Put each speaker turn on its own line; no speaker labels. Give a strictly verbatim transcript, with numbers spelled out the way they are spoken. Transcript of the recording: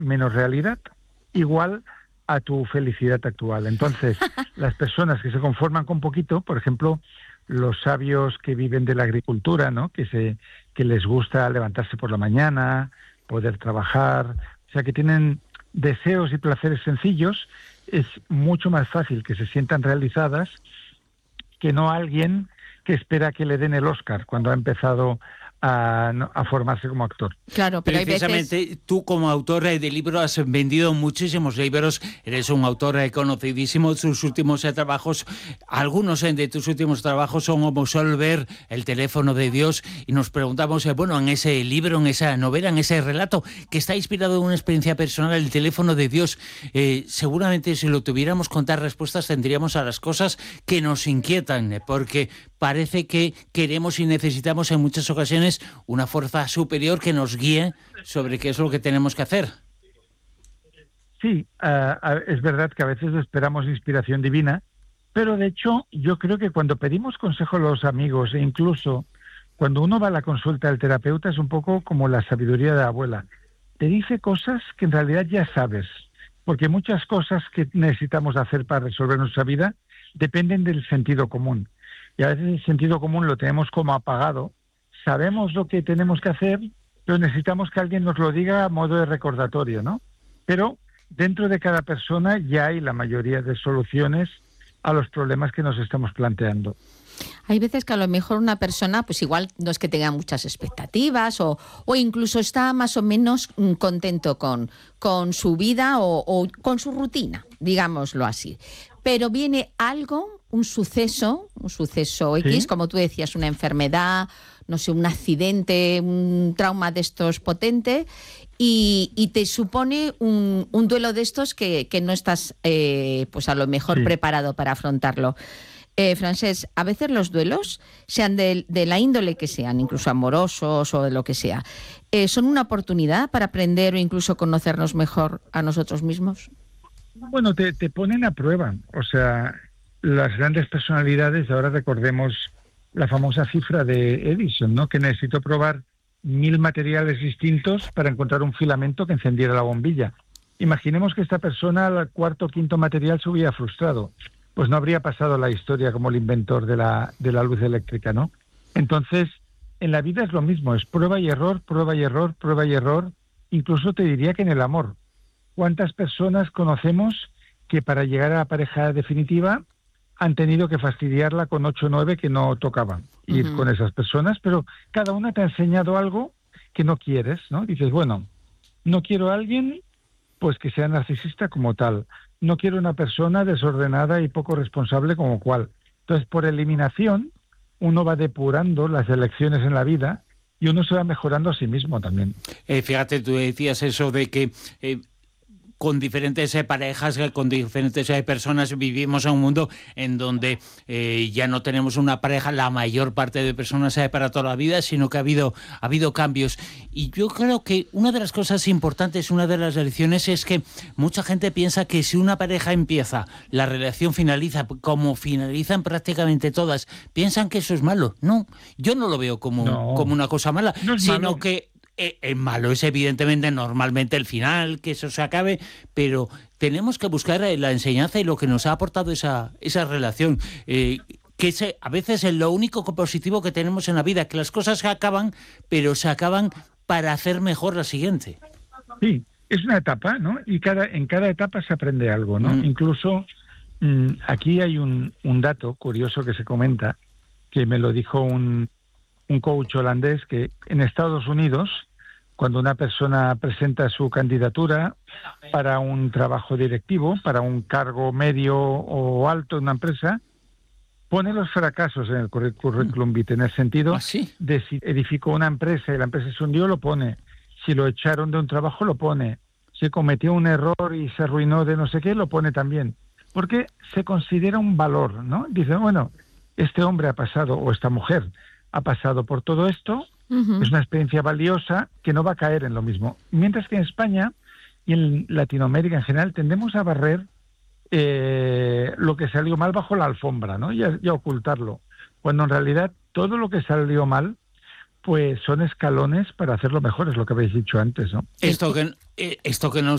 menos realidad igual a tu felicidad actual. Entonces, las personas que se conforman con poquito, por ejemplo, los sabios que viven de la agricultura, ¿no? Que se que les gusta levantarse por la mañana, poder trabajar, o sea, que tienen deseos y placeres sencillos, es mucho más fácil que se sientan realizadas que no alguien que espera que le den el Oscar cuando ha empezado A, a formarse como actor.
Claro, pero
precisamente
hay veces...
tú como autor de libros has vendido muchísimos libros, eres un autor conocidísimo. Tus últimos trabajos, algunos de tus últimos trabajos son Homo Solver, El teléfono de Dios, y nos preguntamos, bueno, en ese libro, en esa novela, en ese relato que está inspirado en una experiencia personal, El teléfono de Dios, eh, seguramente si lo tuviéramos contar respuestas tendríamos a las cosas que nos inquietan, porque parece que queremos y necesitamos en muchas ocasiones una fuerza superior que nos guíe sobre qué es lo que tenemos que hacer.
Sí, uh, es verdad que a veces esperamos inspiración divina, pero de hecho yo creo que cuando pedimos consejo a los amigos e incluso cuando uno va a la consulta del terapeuta es un poco como la sabiduría de la abuela. Te dice cosas que en realidad ya sabes, porque muchas cosas que necesitamos hacer para resolver nuestra vida dependen del sentido común. Y a veces el sentido común lo tenemos como apagado. Sabemos lo que tenemos que hacer, pero necesitamos que alguien nos lo diga a modo de recordatorio, ¿no? Pero dentro de cada persona ya hay la mayoría de soluciones a los problemas que nos estamos planteando.
Hay veces que a lo mejor una persona, pues igual no es que tenga muchas expectativas o, o incluso está más o menos contento con, con su vida o, o con su rutina, digámoslo así. Pero viene algo, un suceso, un suceso X, ¿sí? Como tú decías, una enfermedad, no sé, un accidente, un trauma de estos potente, y, y te supone un, un duelo de estos que, que no estás, eh, pues a lo mejor sí. preparado para afrontarlo. Eh, Francesc, a veces los duelos, sean de, de la índole que sean, incluso amorosos o de lo que sea, eh, ¿son una oportunidad para aprender o incluso conocernos mejor a nosotros mismos?
Bueno, te, te ponen a prueba. O sea, las grandes personalidades, ahora recordemos la famosa cifra de Edison, ¿no? Que necesitó probar mil materiales distintos para encontrar un filamento que encendiera la bombilla. Imaginemos que esta persona al cuarto o quinto material se hubiera frustrado. Pues no habría pasado la historia como el inventor de la, de la luz eléctrica, ¿no? Entonces, en la vida es lo mismo, es prueba y error, prueba y error, prueba y error. Incluso te diría que en el amor. ¿Cuántas personas conocemos que para llegar a la pareja definitiva han tenido que fastidiarla con ocho o nueve que no tocaban? Ir uh-huh. con esas personas, pero cada una te ha enseñado algo que no quieres, ¿no? Dices, bueno, no quiero a alguien pues que sea narcisista como tal. No quiero una persona desordenada y poco responsable como cual. Entonces, por eliminación, uno va depurando las elecciones en la vida y uno se va mejorando a sí mismo también.
Eh, fíjate, tú decías eso de que eh, con diferentes eh, parejas, con diferentes eh, personas vivimos en un mundo en donde eh, ya no tenemos una pareja la mayor parte de personas eh, para toda la vida, sino que ha habido, ha habido cambios. Y yo creo que una de las cosas importantes, una de las lecciones es que mucha gente piensa que si una pareja empieza, la relación finaliza, como finalizan prácticamente todas, piensan que eso es malo. No, yo no lo veo como,
no,
como una cosa mala,
no es
sino
malo.
que Eh, eh, malo es evidentemente normalmente el final, que eso se acabe, pero tenemos que buscar la enseñanza y lo que nos ha aportado esa, esa relación, eh, que es a veces es lo único positivo que tenemos en la vida, que las cosas se acaban, pero se acaban para hacer mejor la siguiente.
Sí, es una etapa, ¿no? Y cada en cada etapa se aprende algo, ¿no? Mm. Incluso mmm, aquí hay un, un dato curioso que se comenta, que me lo dijo un un coach holandés, que en Estados Unidos, cuando una persona presenta su candidatura para un trabajo directivo, para un cargo medio o alto en una empresa, pone los fracasos en el currículum vitae, en el sentido
¿Ah, sí?
de si edificó una empresa y la empresa se hundió, lo pone. Si lo echaron de un trabajo, lo pone. Si cometió un error y se arruinó de no sé qué, lo pone también. Porque se considera un valor, ¿no? Dice, bueno, este hombre ha pasado, o esta mujer, ha pasado por todo esto, uh-huh. es una experiencia valiosa que no va a caer en lo mismo. Mientras que en España y en Latinoamérica en general tendemos a barrer eh, lo que salió mal bajo la alfombra, ¿no? Y a, y a ocultarlo. Cuando en realidad todo lo que salió mal, pues son escalones para hacerlo mejor, es lo que habéis dicho antes, ¿no?
Esto que, esto que nos